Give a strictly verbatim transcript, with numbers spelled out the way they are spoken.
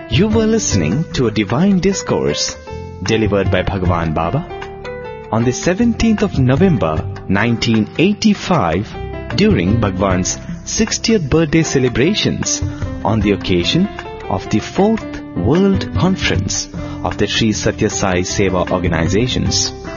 You were listening to a divine discourse delivered by Bhagwan Baba on the seventeenth of November nineteen eighty-five during Bhagwan's sixtieth birthday celebrations on the occasion of the fourth World Conference of the Sri Satya Sai Seva Organizations.